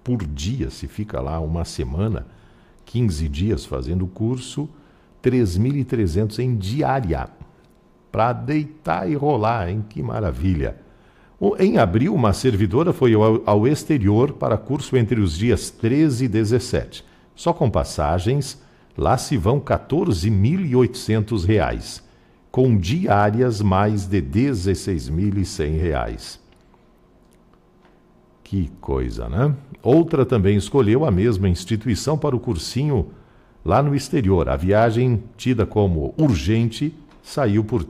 por dia, se fica lá uma semana, 15 dias fazendo o curso, 3.300 em diária, para deitar e rolar, hein? Que maravilha! Em abril, uma servidora foi ao exterior para curso entre os dias 13 e 17. Só com passagens, lá se vão R$ 14.800, com diárias mais de R$ 16.100. Que coisa, né? Outra também escolheu a mesma instituição para o cursinho lá no exterior. A viagem, tida como urgente, saiu por R$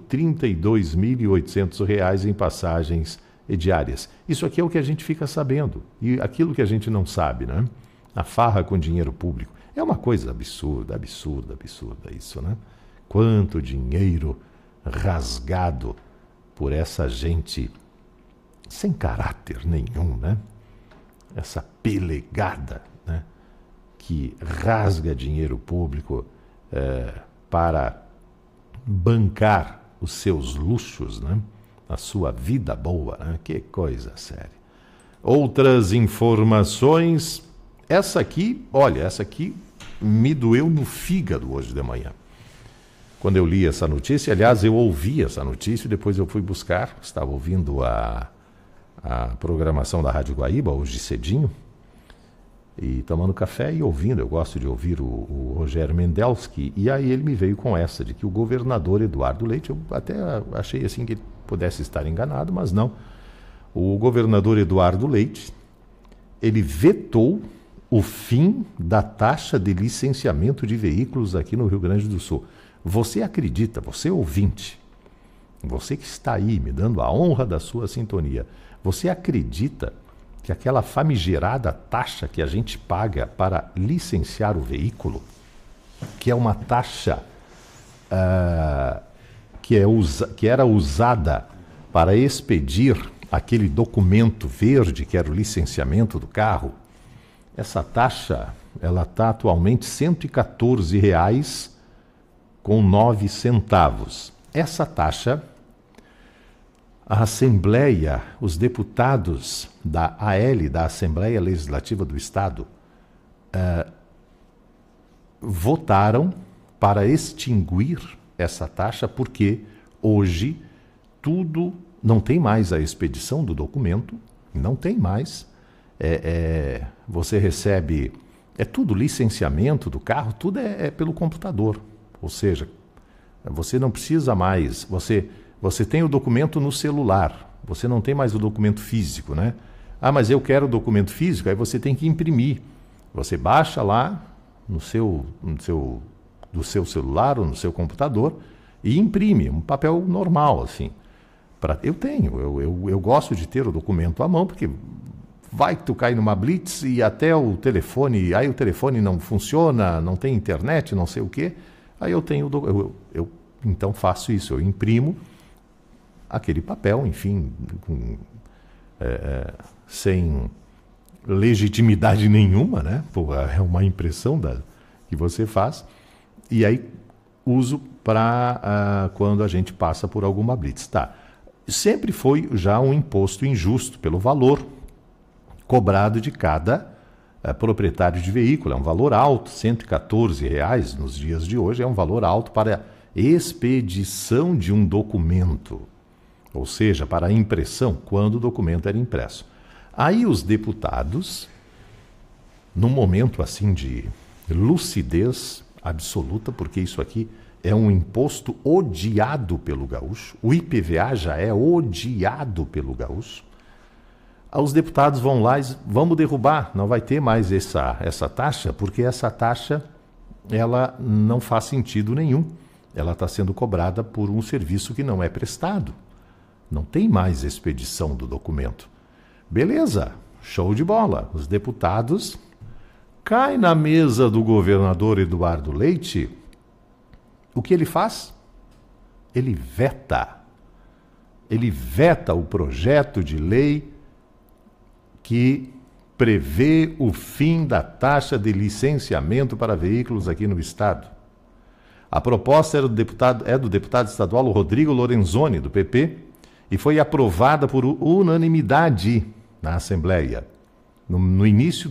32.800 em passagens e diárias. Isso aqui é o que a gente fica sabendo. E aquilo que a gente não sabe, né? A farra com dinheiro público. É uma coisa absurda, absurda, absurda isso, né? Quanto dinheiro rasgado por essa gente sem caráter nenhum, né? Essa pelegada, né? Que rasga dinheiro público para bancar os seus luxos, né? A sua vida boa, né? Que coisa séria. Outras informações. Essa aqui, olha, essa aqui me doeu no fígado hoje de manhã. Quando eu li essa notícia, aliás, eu ouvi essa notícia e depois eu fui buscar, estava ouvindo a programação da Rádio Guaíba, hoje cedinho, e tomando café e ouvindo, eu gosto de ouvir o Rogério Mendelski, e aí ele me veio com essa, de que o governador Eduardo Leite, eu até achei assim que ele pudesse estar enganado, mas não. O governador Eduardo Leite, ele vetou o fim da taxa de licenciamento de veículos aqui no Rio Grande do Sul. Você acredita, você ouvinte, você que está aí me dando a honra da sua sintonia, você acredita que aquela famigerada taxa que a gente paga para licenciar o veículo, que é uma taxa que era usada para expedir aquele documento verde que era o licenciamento do carro, essa taxa ela está atualmente R$ 114,09. Essa taxa, a Assembleia, os deputados da AL, da Assembleia Legislativa do Estado, votaram para extinguir essa taxa, porque hoje tudo não tem mais a expedição do documento, não tem mais. Você recebe, é tudo licenciamento do carro, tudo é pelo computador. Ou seja, você não precisa mais, você tem o documento no celular, você não tem mais o documento físico, né? Ah, mas eu quero o documento físico, aí você tem que imprimir. Você baixa lá do seu celular ou no seu computador e imprime, um papel normal, assim. Eu gosto de ter o documento à mão, porque vai que tu cai numa blitz e até o telefone, aí o telefone não funciona, não tem internet, não sei o quê, aí eu então faço isso, eu imprimo aquele papel, enfim, sem legitimidade nenhuma, né? É uma impressão que você faz, e aí uso para quando a gente passa por alguma blitz. Tá. Sempre foi já um imposto injusto pelo valor cobrado de cada proprietário de veículo. É um valor alto, R$ 114 nos dias de hoje, é um valor alto para expedição de um documento, ou seja, para a impressão, quando o documento era impresso. Aí os deputados, num momento assim de lucidez absoluta, porque isso aqui é um imposto odiado pelo gaúcho, o IPVA já é odiado pelo gaúcho, os deputados vão lá e vamos derrubar, não vai ter mais essa taxa, porque essa taxa ela não faz sentido nenhum, ela está sendo cobrada por um serviço que não é prestado, não tem mais expedição do documento. Beleza, show de bola, os deputados caem na mesa do governador Eduardo Leite. O que ele faz? Ele veta o projeto de lei que prevê o fim da taxa de licenciamento para veículos aqui no estado. A proposta é do deputado estadual Rodrigo Lorenzoni, do PP, e foi aprovada por unanimidade na Assembleia. No início